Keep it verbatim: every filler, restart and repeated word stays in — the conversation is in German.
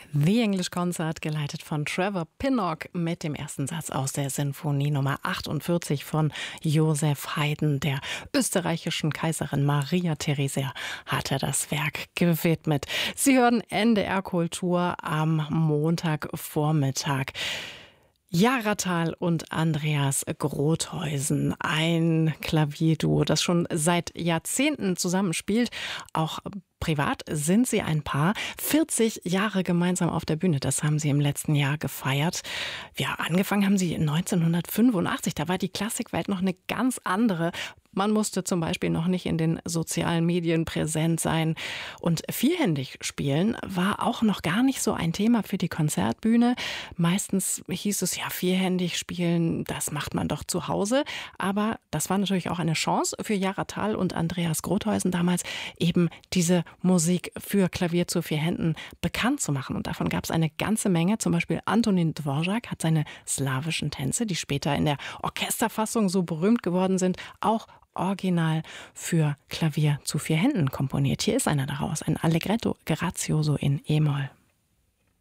The English Concert, geleitet von Trevor Pinnock mit dem ersten Satz aus der Sinfonie Nummer achtundvierzig von Joseph Haydn. Der österreichischen Kaiserin Maria Theresia hat er das Werk gewidmet. Sie hören N D R Kultur am Montagvormittag. Jara Thal und Andreas Grothuysen, ein Klavierduo, das schon seit Jahrzehnten zusammenspielt. Auch privat sind sie ein Paar. vierzig Jahre gemeinsam auf der Bühne, das haben sie im letzten Jahr gefeiert. Ja, angefangen haben sie neunzehnhundertfünfundachtzig, da war die Klassikwelt noch eine ganz andere. Man musste zum Beispiel noch nicht in den sozialen Medien präsent sein. Und vierhändig spielen war auch noch gar nicht so ein Thema für die Konzertbühne. Meistens hieß es ja, vierhändig spielen, das macht man doch zu Hause. Aber das war natürlich auch eine Chance für Jara Thal und Andreas Grothuysen damals, eben diese Musik für Klavier zu vier Händen bekannt zu machen. Und davon gab es eine ganze Menge. Zum Beispiel Antonín Dvořák hat seine slawischen Tänze, die später in der Orchesterfassung so berühmt geworden sind, auch original für Klavier zu vier Händen komponiert. Hier ist einer daraus, ein Allegretto Grazioso in E-Moll.